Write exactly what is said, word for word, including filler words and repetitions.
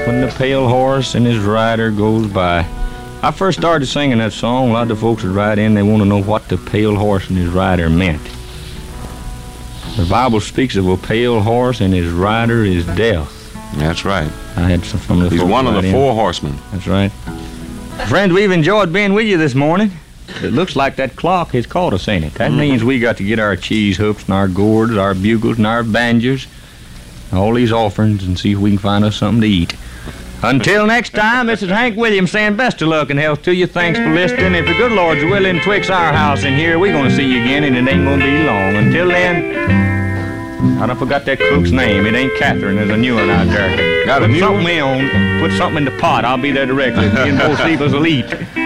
when the pale horse and his rider goes by. I first started singing that song, a lot of folks would write in, they want to know what the pale horse and his rider meant. The Bible speaks of a pale horse and his rider is death. That's right. I had some from the He's folks one of write the in. four horsemen. That's right. Friends, we've enjoyed being with you this morning. It looks like that clock has caught us, ain't it? That Mm-hmm. means we got to get our cheese hoops and our gourds, our bugles and our banjos, all these offerings, and see if we can find us something to eat. Until next time, this is Hank Williams saying best of luck and health to you. Thanks for listening. If the good Lord's willing, twixt our house and here, we're going to see you again, and it ain't going to be long. Until then, I done forgot that cook's name. It ain't Catherine. There's a new one out there. Got a Put new something on. Put something in the pot. I'll be there directly. Me and both Stevens will eat.